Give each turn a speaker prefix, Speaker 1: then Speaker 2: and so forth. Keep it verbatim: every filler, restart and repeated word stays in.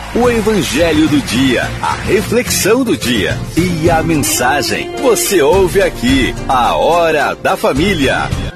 Speaker 1: O Evangelho do dia, a reflexão do dia e a mensagem. Você ouve aqui, a Hora da Família.